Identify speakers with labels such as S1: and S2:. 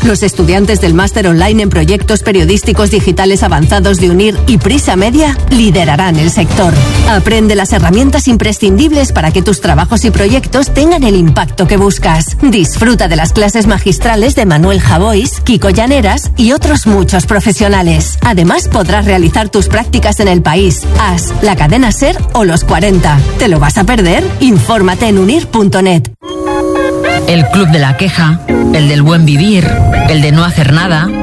S1: Los estudiantes del máster online en proyectos periodísticos digitales avanzados de UNIR y Prisa Media liderarán el sector. Aprende las herramientas imprescindibles para que tus trabajos y proyectos tengan el impacto que buscas. Disfruta de las clases magistrales de Manuel Javois, Kiko Llaneras y otros muchos profesionales. Además, podrás realizar tus prácticas en El País, AS, la cadena SER o Los 40. ¿Te lo vas a perder? Infórmate en unir.net.
S2: El club de la queja, el del buen vivir, el de no hacer nada.